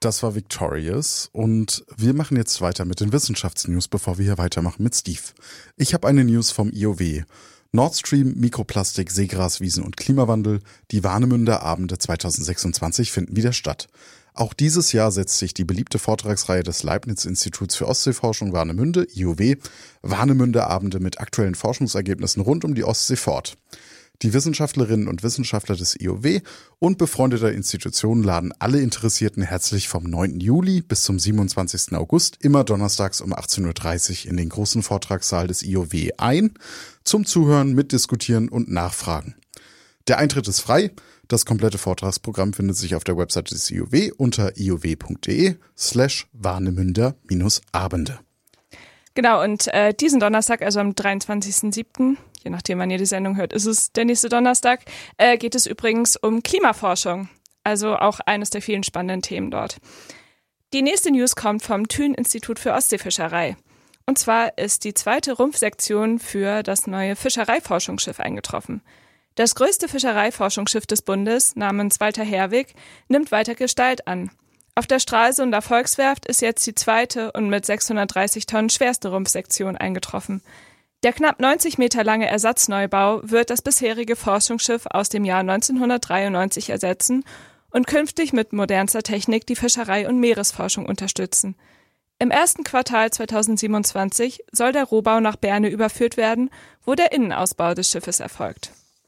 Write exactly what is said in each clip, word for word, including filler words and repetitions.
Das war Victorious und wir machen jetzt weiter mit den Wissenschaftsnews, bevor wir hier weitermachen mit Steve. Ich habe eine News vom I O W. Nord Stream, Mikroplastik, Seegraswiesen und Klimawandel. Die Warnemünder Abende zweitausendsechsundzwanzig finden wieder statt. Auch dieses Jahr setzt sich die beliebte Vortragsreihe des Leibniz-Instituts für Ostseeforschung Warnemünde, I O W, Warnemünder Abende mit aktuellen Forschungsergebnissen rund um die Ostsee fort. Die Wissenschaftlerinnen und Wissenschaftler des I O W und befreundeter Institutionen laden alle Interessierten herzlich vom neunten Juli bis zum siebenundzwanzigsten August immer donnerstags um achtzehn Uhr dreißig in den großen Vortragssaal des I O W ein, zum Zuhören, Mitdiskutieren und Nachfragen. Der Eintritt ist frei. Das komplette Vortragsprogramm findet sich auf der Website des I O W unter iow.de slash Warnemünder minus Abende. Genau, und äh, diesen Donnerstag, also am dreiundzwanzigsten siebten, je nachdem, wann ihr die Sendung hört, ist es der nächste Donnerstag, äh, geht es übrigens um Klimaforschung. Also auch eines der vielen spannenden Themen dort. Die nächste News kommt vom Thün-Institut für Ostseefischerei. Und zwar ist die zweite Rumpfsektion für das neue Fischereiforschungsschiff eingetroffen. Das größte Fischereiforschungsschiff des Bundes, namens Walter Herwig, nimmt weiter Gestalt an. Auf der Stralsunder Volkswerft ist jetzt die zweite und mit sechshundertdreißig Tonnen schwerste Rumpfsektion eingetroffen. Der knapp neunzig Meter lange Ersatzneubau wird das bisherige Forschungsschiff aus dem Jahr neunzehnhundertdreiundneunzig ersetzen und künftig mit modernster Technik die Fischerei- und Meeresforschung unterstützen. Im ersten Quartal zweitausendsiebenundzwanzig soll der Rohbau nach Berne überführt werden, wo der Innenausbau des Schiffes erfolgt.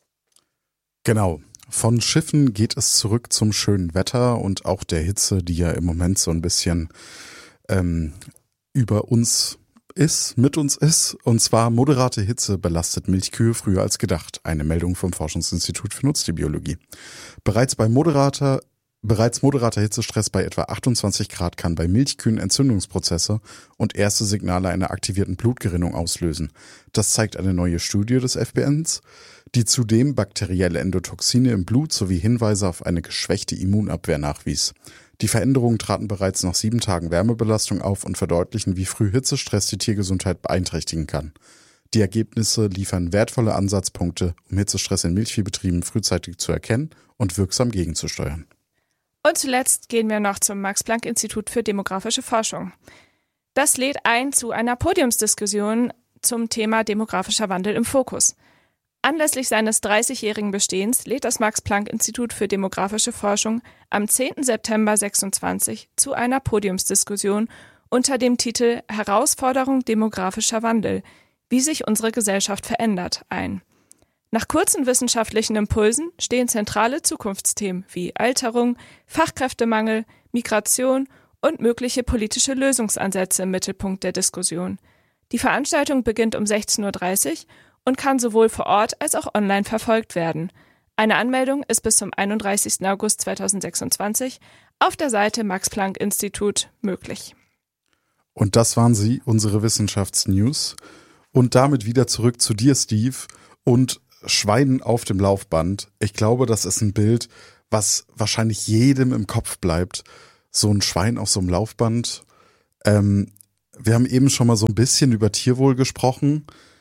Genau. Von Schiffen geht es zurück zum schönen Wetter und auch der Hitze, die ja im Moment so ein bisschen ähm, über uns ist, mit uns ist. Und zwar moderate Hitze belastet Milchkühe früher als gedacht. Eine Meldung vom Forschungsinstitut für Nutztierbiologie. Bereits bei moderater Bereits moderater Hitzestress bei etwa achtundzwanzig Grad kann bei Milchkühen Entzündungsprozesse und erste Signale einer aktivierten Blutgerinnung auslösen. Das zeigt eine neue Studie des F B Ns, die zudem bakterielle Endotoxine im Blut sowie Hinweise auf eine geschwächte Immunabwehr nachwies. Die Veränderungen traten bereits nach sieben Tagen Wärmebelastung auf und verdeutlichen, wie früh Hitzestress die Tiergesundheit beeinträchtigen kann. Die Ergebnisse liefern wertvolle Ansatzpunkte, um Hitzestress in Milchviehbetrieben frühzeitig zu erkennen und wirksam gegenzusteuern. Und zuletzt gehen wir noch zum Max-Planck-Institut für demografische Forschung. Das lädt ein zu einer Podiumsdiskussion zum Thema demografischer Wandel im Fokus. Anlässlich seines dreißigjährigen Bestehens lädt das Max-Planck-Institut für demografische Forschung am zehnten September sechsundzwanzig zu einer Podiumsdiskussion unter dem Titel Herausforderung demografischer Wandel, wie sich unsere Gesellschaft verändert, ein. Nach kurzen wissenschaftlichen Impulsen stehen zentrale Zukunftsthemen wie Alterung, Fachkräftemangel, Migration und mögliche politische Lösungsansätze im Mittelpunkt der Diskussion. Die Veranstaltung beginnt um sechzehn Uhr dreißig und kann sowohl vor Ort als auch online verfolgt werden. Eine Anmeldung ist bis zum einunddreißigsten August zweitausendsechsundzwanzig auf der Seite Max-Planck-Institut möglich. Und das waren sie, unsere Wissenschaftsnews. Und damit wieder zurück zu dir, Steve, und Schweinen auf dem Laufband. Ich glaube, das ist ein Bild, was wahrscheinlich jedem im Kopf bleibt. So ein Schwein auf so einem Laufband. Ähm, wir haben eben schon mal so ein bisschen über Tierwohl gesprochen.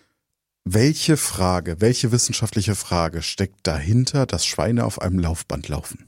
Welche Frage, welche wissenschaftliche Frage steckt dahinter, dass Schweine auf einem Laufband laufen?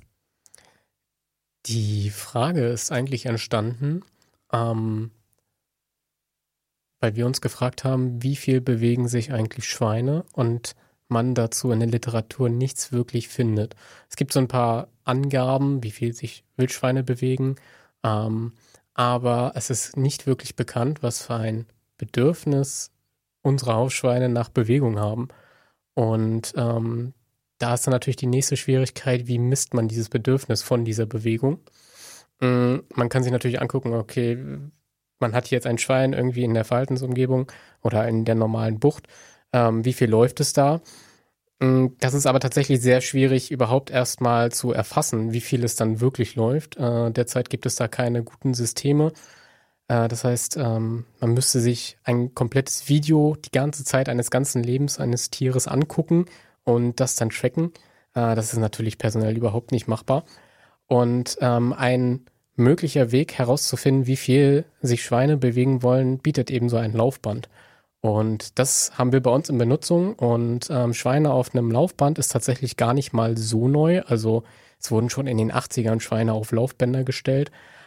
Die Frage ist eigentlich entstanden, ähm, weil wir uns gefragt haben, wie viel bewegen sich eigentlich Schweine, und man dazu in der Literatur nichts wirklich findet. Es gibt so ein paar Angaben, wie viel sich Wildschweine bewegen, ähm, aber es ist nicht wirklich bekannt, was für ein Bedürfnis unsere Hausschweine nach Bewegung haben. Und ähm, da ist dann natürlich die nächste Schwierigkeit, wie misst man dieses Bedürfnis von dieser Bewegung? Ähm, man kann sich natürlich angucken, okay, man hat jetzt ein Schwein irgendwie in der Verhaltensumgebung oder in der normalen Bucht. Ähm, wie viel läuft es da? Ähm, das ist aber tatsächlich sehr schwierig, überhaupt erstmal zu erfassen, wie viel es dann wirklich läuft. Äh, derzeit gibt es da keine guten Systeme. Äh, das heißt, ähm, man müsste sich ein komplettes Video die ganze Zeit eines ganzen Lebens eines Tieres angucken und das dann tracken. Äh, das ist natürlich personell überhaupt nicht machbar. Und ähm, ein möglicher Weg herauszufinden, wie viel sich Schweine bewegen wollen, bietet eben so ein Laufband. Und das haben wir bei uns in Benutzung, und ähm, Schweine auf einem Laufband ist tatsächlich gar nicht mal so neu. Also es wurden schon in den achtzigern Schweine auf Laufbänder gestellt,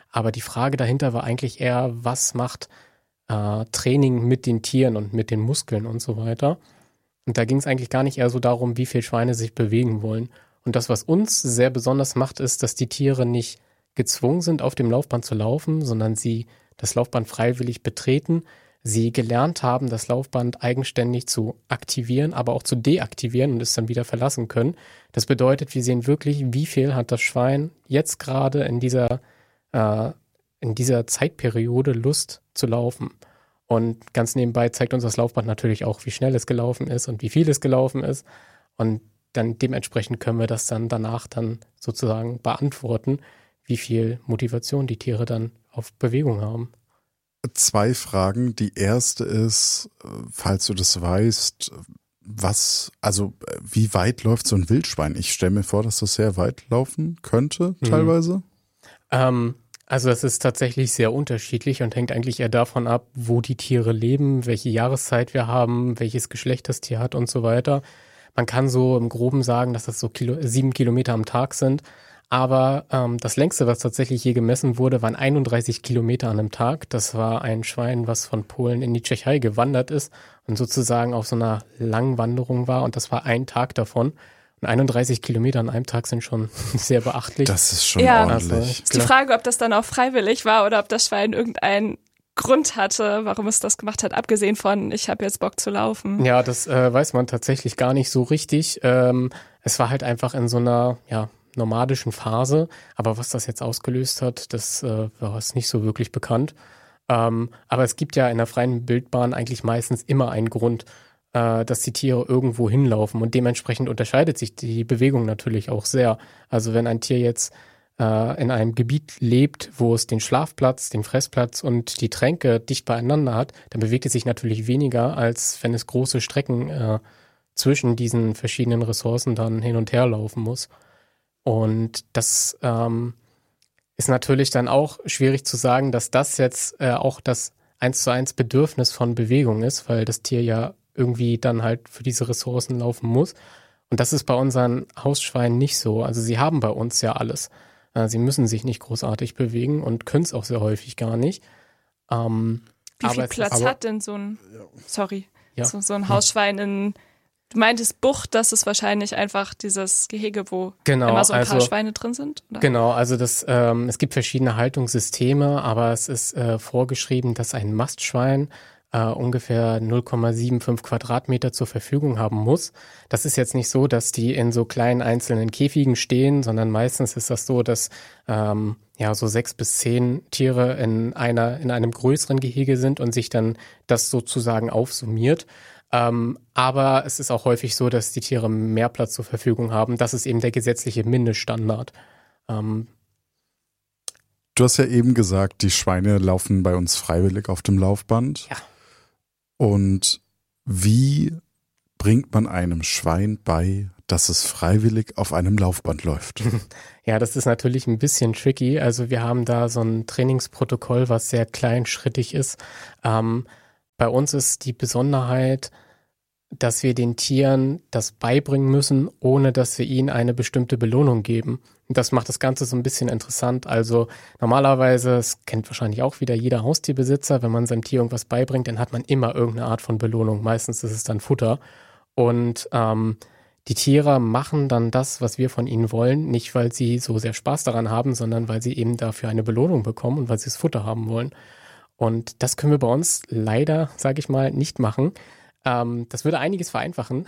Aber die Frage dahinter war eigentlich eher, was macht äh, Training mit den Tieren und mit den Muskeln und so weiter. Und da ging es eigentlich gar nicht eher so darum, wie viel Schweine sich bewegen wollen. Und das, was uns sehr besonders macht, ist, dass die Tiere nicht gezwungen sind, auf dem Laufband zu laufen, sondern sie das Laufband freiwillig betreten, sie gelernt haben, das Laufband eigenständig zu aktivieren, aber auch zu deaktivieren und es dann wieder verlassen können. Das bedeutet, wir sehen wirklich, wie viel hat das Schwein jetzt gerade in dieser, äh, in dieser Zeitperiode Lust zu laufen. Und ganz nebenbei zeigt uns das Laufband natürlich auch, wie schnell es gelaufen ist und wie viel es gelaufen ist. Und dann dementsprechend können wir das dann danach dann sozusagen beantworten, wie viel Motivation die Tiere dann auf Bewegung haben. Zwei Fragen. Die erste ist, falls du das weißt, was, also wie weit läuft so ein Wildschwein? Ich stelle mir vor, dass das sehr weit laufen könnte, teilweise. Mhm. Ähm, also das ist tatsächlich sehr unterschiedlich und hängt eigentlich eher davon ab, wo die Tiere leben, welche Jahreszeit wir haben, welches Geschlecht das Tier hat und so weiter. Man kann so im Groben sagen, dass das so Kilo, sieben Kilometer am Tag sind. Aber ähm, das längste, was tatsächlich je gemessen wurde, waren einunddreißig Kilometer an einem Tag. Das war ein Schwein, was von Polen in die Tschechei gewandert ist und sozusagen auf so einer langen Wanderung war. Und das war ein Tag davon. Und einunddreißig Kilometer an einem Tag sind schon sehr beachtlich. Das ist schon ja, ordentlich. Also, ist die Frage, ob das dann auch freiwillig war oder ob das Schwein irgendeinen Grund hatte, warum es das gemacht hat, abgesehen von, ich habe jetzt Bock zu laufen. Ja, das äh, weiß man tatsächlich gar nicht so richtig. Ähm, es war halt einfach in so einer, ja, nomadischen Phase, aber was das jetzt ausgelöst hat, das äh, war es nicht so wirklich bekannt. Ähm, aber es gibt ja in der freien Wildbahn eigentlich meistens immer einen Grund, äh, dass die Tiere irgendwo hinlaufen und dementsprechend unterscheidet sich die Bewegung natürlich auch sehr. Also wenn ein Tier jetzt äh, in einem Gebiet lebt, wo es den Schlafplatz, den Fressplatz und die Tränke dicht beieinander hat, dann bewegt es sich natürlich weniger, als wenn es große Strecken äh, zwischen diesen verschiedenen Ressourcen dann hin und her laufen muss. Und das ähm, ist natürlich dann auch schwierig zu sagen, dass das jetzt äh, auch das eins zu eins Bedürfnis von Bewegung ist, weil das Tier ja irgendwie dann halt für diese Ressourcen laufen muss. Und das ist bei unseren Hausschweinen nicht so. Also sie haben bei uns ja alles. Äh, sie müssen sich nicht großartig bewegen und können es auch sehr häufig gar nicht. Ähm, Wie viel Platz ist, hat denn so ein, sorry, ja. so, so ein Hausschwein in... Du meintest Bucht, das ist wahrscheinlich einfach dieses Gehege, wo genau, immer so ein also, paar Schweine drin sind? Oder? Genau, also das, ähm, es gibt verschiedene Haltungssysteme, aber es ist äh, vorgeschrieben, dass ein Mastschwein äh, ungefähr null Komma fünfundsiebzig Quadratmeter zur Verfügung haben muss. Das ist jetzt nicht so, dass die in so kleinen einzelnen Käfigen stehen, sondern meistens ist das so, dass ähm, ja so sechs bis zehn Tiere in einer in einem größeren Gehege sind und sich dann das sozusagen aufsummiert. Ähm, aber es ist auch häufig so, dass die Tiere mehr Platz zur Verfügung haben. Das ist eben der gesetzliche Mindeststandard. Ähm, du hast ja eben gesagt, die Schweine laufen bei uns freiwillig auf dem Laufband. Ja. Und wie bringt man einem Schwein bei, dass es freiwillig auf einem Laufband läuft? Ja, das ist natürlich ein bisschen tricky. Also wir haben da so ein Trainingsprotokoll, was sehr kleinschrittig ist. Ähm, Bei uns ist die Besonderheit, dass wir den Tieren das beibringen müssen, ohne dass wir ihnen eine bestimmte Belohnung geben. Und das macht das Ganze so ein bisschen interessant. Also normalerweise, das kennt wahrscheinlich auch wieder jeder Haustierbesitzer, wenn man seinem Tier irgendwas beibringt, dann hat man immer irgendeine Art von Belohnung. Meistens ist es dann Futter. Und ähm, die Tiere machen dann das, was wir von ihnen wollen, nicht weil sie so sehr Spaß daran haben, sondern weil sie eben dafür eine Belohnung bekommen und weil sie das Futter haben wollen. Und das können wir bei uns leider, sage ich mal, nicht machen. Ähm, das würde einiges vereinfachen.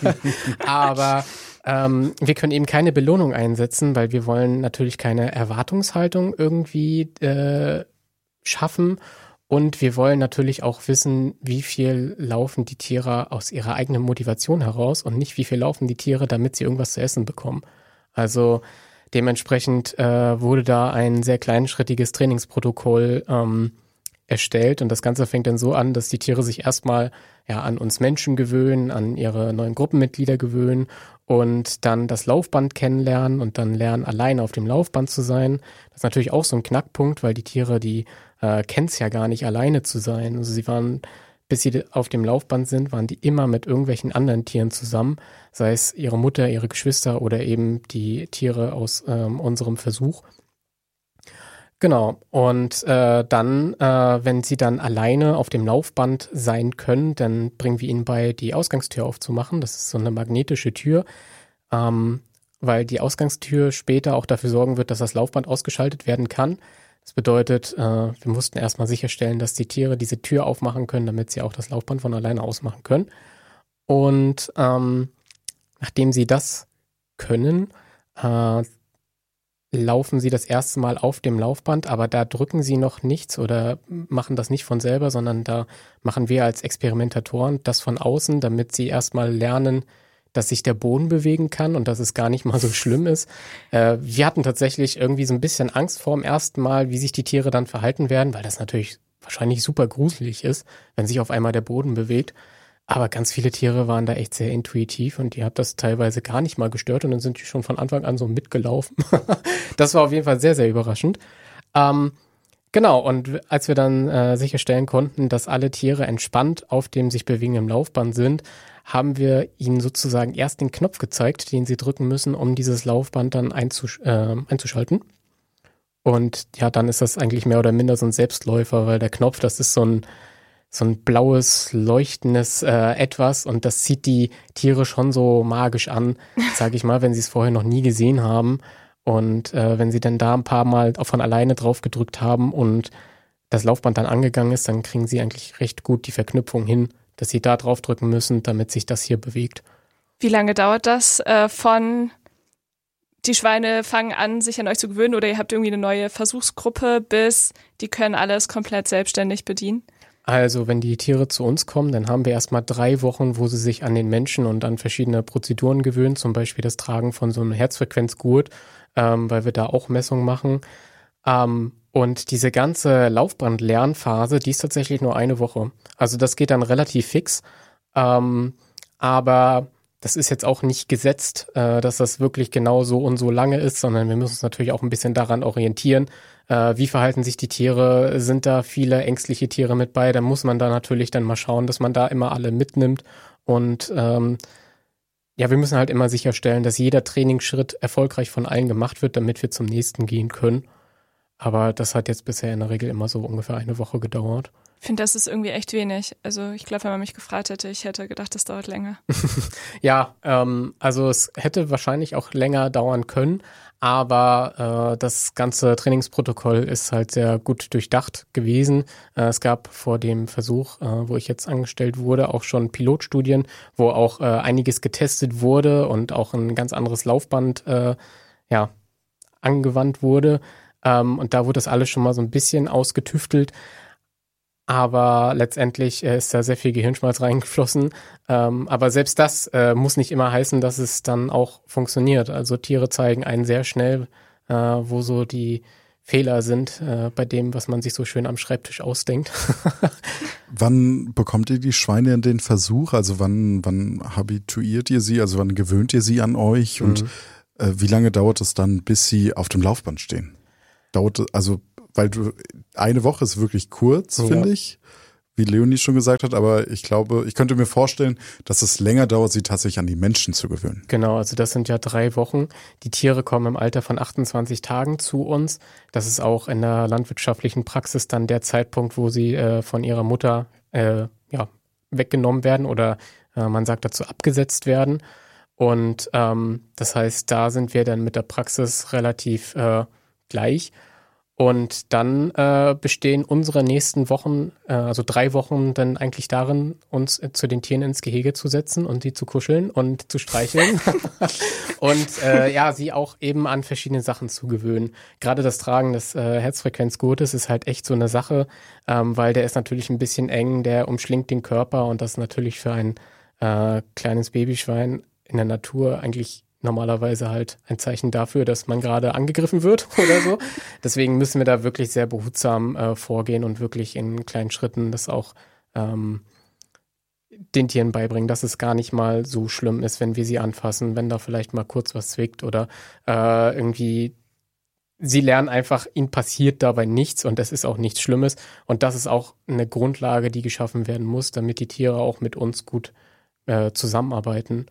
Aber ähm, wir können eben keine Belohnung einsetzen, weil wir wollen natürlich keine Erwartungshaltung irgendwie äh, schaffen. Und wir wollen natürlich auch wissen, wie viel laufen die Tiere aus ihrer eigenen Motivation heraus und nicht, wie viel laufen die Tiere, damit sie irgendwas zu essen bekommen. Also dementsprechend äh, wurde da ein sehr kleinschrittiges Trainingsprotokoll ähm, erstellt und das Ganze fängt dann so an, dass die Tiere sich erstmal ja an uns Menschen gewöhnen, an ihre neuen Gruppenmitglieder gewöhnen und dann das Laufband kennenlernen und dann lernen, alleine auf dem Laufband zu sein. Das ist natürlich auch so ein Knackpunkt, weil die Tiere, die äh, kennen es ja gar nicht, alleine zu sein. Also sie waren, bis sie auf dem Laufband sind, waren die immer mit irgendwelchen anderen Tieren zusammen, sei es ihre Mutter, ihre Geschwister oder eben die Tiere aus ähm, unserem Versuch. Genau. Und äh, dann, äh, wenn sie dann alleine auf dem Laufband sein können, dann bringen wir ihnen bei, die Ausgangstür aufzumachen. Das ist so eine magnetische Tür, ähm, weil die Ausgangstür später auch dafür sorgen wird, dass das Laufband ausgeschaltet werden kann. Das bedeutet, äh, wir mussten erstmal sicherstellen, dass die Tiere diese Tür aufmachen können, damit sie auch das Laufband von alleine ausmachen können. Und ähm, nachdem sie das können, äh, laufen sie das erste Mal auf dem Laufband, aber da drücken sie noch nichts oder machen das nicht von selber, sondern da machen wir als Experimentatoren das von außen, damit sie erstmal lernen, dass sich der Boden bewegen kann und dass es gar nicht mal so schlimm ist. Äh, wir hatten tatsächlich irgendwie so ein bisschen Angst vor dem ersten Mal, wie sich die Tiere dann verhalten werden, weil das natürlich wahrscheinlich super gruselig ist, wenn sich auf einmal der Boden bewegt. Aber ganz viele Tiere waren da echt sehr intuitiv und die hat das teilweise gar nicht mal gestört und dann sind die schon von Anfang an so mitgelaufen. Das war auf jeden Fall sehr, sehr überraschend. Ähm, genau, und als wir dann äh, sicherstellen konnten, dass alle Tiere entspannt auf dem sich bewegenden Laufband sind, haben wir ihnen sozusagen erst den Knopf gezeigt, den sie drücken müssen, um dieses Laufband dann einzusch- äh, einzuschalten. Und ja, dann ist das eigentlich mehr oder minder so ein Selbstläufer, weil der Knopf, das ist so ein so ein blaues, leuchtendes äh, Etwas und das zieht die Tiere schon so magisch an, sage ich mal, wenn sie es vorher noch nie gesehen haben. Und äh, wenn sie dann da ein paar Mal auch von alleine drauf gedrückt haben und das Laufband dann angegangen ist, dann kriegen sie eigentlich recht gut die Verknüpfung hin, dass sie da drauf drücken müssen, damit sich das hier bewegt. Wie lange dauert das äh, von die Schweine fangen an, sich an euch zu gewöhnen oder ihr habt irgendwie eine neue Versuchsgruppe, bis die können alles komplett selbstständig bedienen? Also wenn die Tiere zu uns kommen, dann haben wir erstmal drei Wochen, wo sie sich an den Menschen und an verschiedene Prozeduren gewöhnen, zum Beispiel das Tragen von so einem Herzfrequenzgurt, ähm, weil wir da auch Messungen machen. Ähm, und diese ganze Laufband-Lernphase, die ist tatsächlich nur eine Woche. Also das geht dann relativ fix, ähm, aber das ist jetzt auch nicht gesetzt, äh, dass das wirklich genau so und so lange ist, sondern wir müssen uns natürlich auch ein bisschen daran orientieren, äh, wie verhalten sich die Tiere, sind da viele ängstliche Tiere mit bei, dann muss man da natürlich dann mal schauen, dass man da immer alle mitnimmt und ähm, ja, wir müssen halt immer sicherstellen, dass jeder Trainingsschritt erfolgreich von allen gemacht wird, damit wir zum nächsten gehen können. Aber das hat jetzt bisher in der Regel immer so ungefähr eine Woche gedauert. Ich finde, das ist irgendwie echt wenig. Also ich glaube, wenn man mich gefragt hätte, ich hätte gedacht, das dauert länger. Ja, ähm, also es hätte wahrscheinlich auch länger dauern können, aber äh, das ganze Trainingsprotokoll ist halt sehr gut durchdacht gewesen. Äh, es gab vor dem Versuch, äh, wo ich jetzt angestellt wurde, auch schon Pilotstudien, wo auch äh, einiges getestet wurde und auch ein ganz anderes Laufband äh, ja, angewandt wurde. Ähm, und da wurde das alles schon mal so ein bisschen ausgetüftelt. Aber letztendlich äh, ist da sehr viel Gehirnschmalz reingeflossen. Ähm, aber selbst das äh, muss nicht immer heißen, dass es dann auch funktioniert. Also Tiere zeigen einen sehr schnell, äh, wo so die Fehler sind äh, bei dem, was man sich so schön am Schreibtisch ausdenkt. Wann bekommt ihr die Schweine in den Versuch? Also wann, wann habituiert ihr sie? Also wann gewöhnt ihr sie an euch? Und Mhm. äh, wie lange dauert es dann, bis sie auf dem Laufband stehen? Dauert, also weil du, eine Woche ist wirklich kurz, Ja. finde ich, wie Leonie schon gesagt hat, aber ich glaube, ich könnte mir vorstellen, dass es länger dauert, sie tatsächlich an die Menschen zu gewöhnen. Genau, also das sind ja drei Wochen. Die Tiere kommen im Alter von achtundzwanzig Tagen zu uns. Das ist auch in der landwirtschaftlichen Praxis dann der Zeitpunkt, wo sie äh, von ihrer Mutter äh, ja, weggenommen werden oder äh, man sagt dazu abgesetzt werden. Und ähm, das heißt, da sind wir dann mit der Praxis relativ äh, gleich. Und dann äh, bestehen unsere nächsten Wochen, äh, also drei Wochen, dann eigentlich darin, uns äh, zu den Tieren ins Gehege zu setzen und sie zu kuscheln und zu streicheln. Und äh, ja, sie auch eben an verschiedene Sachen zu gewöhnen. Gerade das Tragen des äh, Herzfrequenzgurtes ist halt echt so eine Sache, ähm, weil der ist natürlich ein bisschen eng, der umschlingt den Körper und das ist natürlich für ein äh, kleines Babyschwein in der Natur eigentlich normalerweise halt ein Zeichen dafür, dass man gerade angegriffen wird oder so. Deswegen müssen wir da wirklich sehr behutsam äh, vorgehen und wirklich in kleinen Schritten das auch ähm, den Tieren beibringen, dass es gar nicht mal so schlimm ist, wenn wir sie anfassen, wenn da vielleicht mal kurz was zwickt oder äh, irgendwie sie lernen einfach, ihnen passiert dabei nichts und das ist auch nichts Schlimmes und das ist auch eine Grundlage, die geschaffen werden muss, damit die Tiere auch mit uns gut äh, zusammenarbeiten,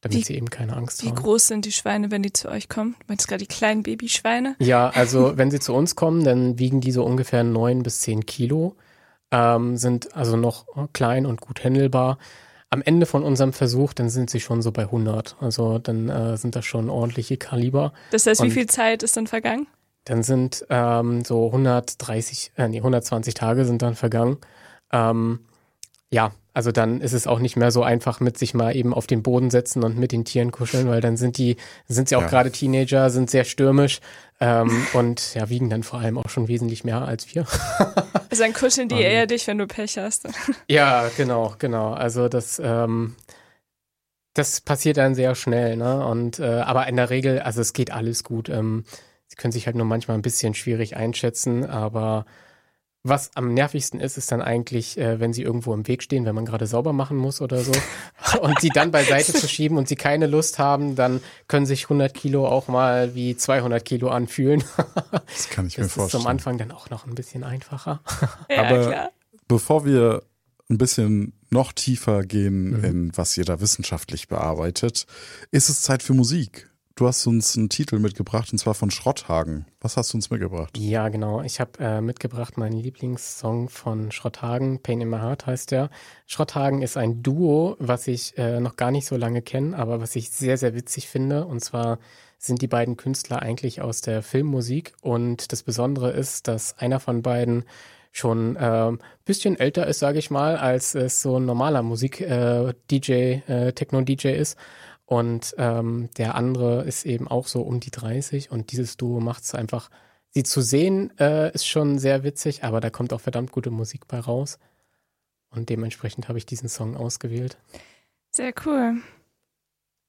damit Wie- sie eben keine Angst Wie haben. groß sind die Schweine, wenn die zu euch kommen? Du meinst gerade die kleinen Babyschweine? Ja, also wenn sie zu uns kommen, dann wiegen die so ungefähr neun bis zehn Kilo, ähm, sind also noch klein und gut händelbar. Am Ende von unserem Versuch, dann sind sie schon so bei hundert. Also dann äh, sind das schon ordentliche Kaliber. Das heißt, wie Und- viel Zeit ist dann vergangen? Dann sind ähm, so hundertdreißig, äh, nee, hundertzwanzig Tage sind dann vergangen. Ähm, ja, also dann ist es auch nicht mehr so einfach mit sich mal eben auf den Boden setzen und mit den Tieren kuscheln, weil dann sind die, sind sie auch Ja. gerade Teenager, sind sehr stürmisch ähm, und ja, wiegen dann vor allem auch schon wesentlich mehr als wir. Also dann kuscheln die Ähm. eher dich, wenn du Pech hast. Ja, genau, genau. Also das, ähm, das passiert dann sehr schnell, ne? Und äh, aber in der Regel, also es geht alles gut. Ähm, sie können sich halt nur manchmal ein bisschen schwierig einschätzen, aber was am nervigsten ist, ist dann eigentlich, äh, wenn sie irgendwo im Weg stehen, wenn man gerade sauber machen muss oder so und sie dann beiseite zu schieben und sie keine Lust haben, dann können sich hundert Kilo auch mal wie zweihundert Kilo anfühlen. Das kann ich mir Das ist vorstellen. zum Anfang dann auch noch ein bisschen einfacher. Ja, Aber- klar. Bevor wir ein bisschen noch tiefer gehen Mhm. in was ihr da wissenschaftlich bearbeitet, ist es Zeit für Musik. Du hast uns einen Titel mitgebracht und zwar von Schrotthagen. Was hast du uns mitgebracht? Ja, genau. Ich habe äh, mitgebracht meinen Lieblingssong von Schrotthagen, Pain in My Heart heißt der. Schrotthagen ist ein Duo, was ich äh, noch gar nicht so lange kenne, aber was ich sehr, sehr witzig finde. Und zwar sind die beiden Künstler eigentlich aus der Filmmusik. Und das Besondere ist, dass einer von beiden schon ein äh, bisschen älter ist, sage ich mal, als es so ein normaler Musik-D J, äh, Techno-D J ist. Und ähm, der andere ist eben auch so um die dreißig und dieses Duo macht es einfach, sie zu sehen äh, ist schon sehr witzig, aber da kommt auch verdammt gute Musik bei raus und dementsprechend habe ich diesen Song ausgewählt. Sehr cool.